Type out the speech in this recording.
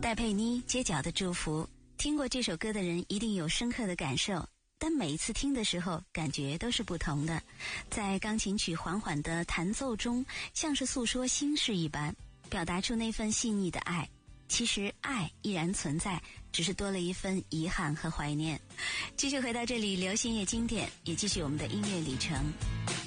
戴佩妮街角的祝福，听过这首歌的人一定有深刻的感受，但每一次听的时候感觉都是不同的。在钢琴曲缓缓的弹奏中，像是诉说心事一般，表达出那份细腻的爱。其实爱依然存在，只是多了一份遗憾和怀念。继续回到这里，流行乐经典，也继续我们的音乐旅程。